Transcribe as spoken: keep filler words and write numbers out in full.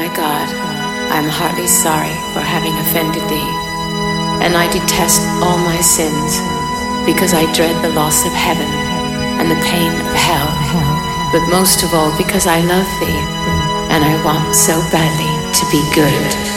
my God, I am heartily sorry for having offended thee, and I detest all my sins, because I dread the loss of heaven and the pain of hell, but most of all because I love thee, and I want so badly to be good.